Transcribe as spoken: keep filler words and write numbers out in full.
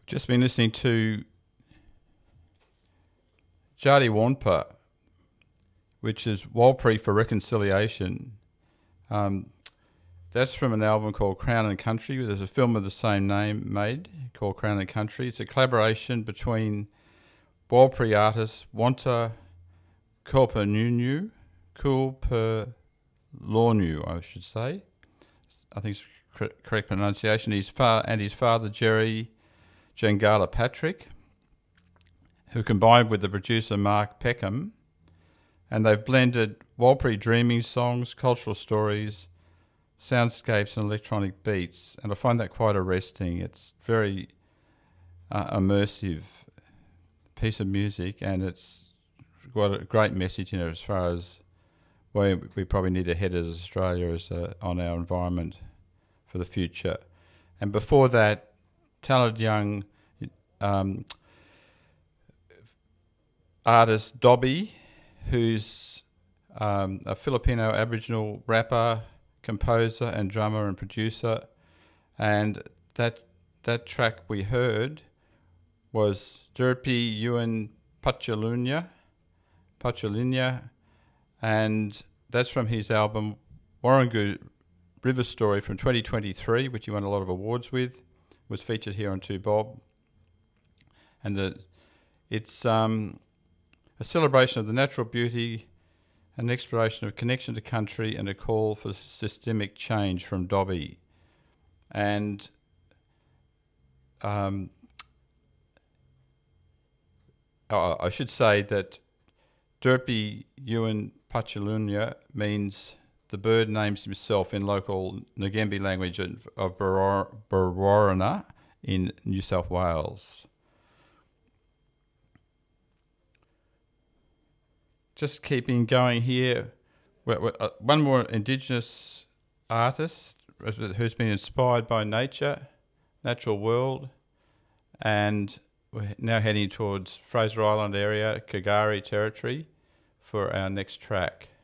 Just been listening to Jari Wampa, which is Walpri for Reconciliation. Um, that's from an album called Crown and Country. There's a film of the same name made called Crown and Country. It's a collaboration between Walpri artists Wanta Kulpanunu, Kulperlornu, I should say. I think it's cor- correct pronunciation. His fa- and his father Jerry Jangala Patrick, who combined with the producer Mark Peckham, and they've blended Walpri dreaming songs, cultural stories, soundscapes and electronic beats, and I find that quite arresting. It's very uh, immersive piece of music, and it's got a great message in it as far as where we probably need to head as Australia as uh, on our environment for the future. And before that, talented young um, artist Dobby, who's um, a Filipino Aboriginal rapper, composer and drummer and producer, and that that track we heard was Derpi Yuan Pachalunya, Pachalunya, and that's from his album Warrangu River Story from twenty twenty-three, which he won a lot of awards with, was featured here on two Bob, and the it's um, a celebration of the natural beauty, an exploration of connection to country, and a call for systemic change from Dobby. And um, oh, I should say that Derpi Yuan Pachalunya means the bird names himself in local Ngambri language of Berwarna in New South Wales. Just keeping going here, one more Indigenous artist who's been inspired by nature, natural world, and we're now heading towards Fraser Island area, Kagari territory, for our next track.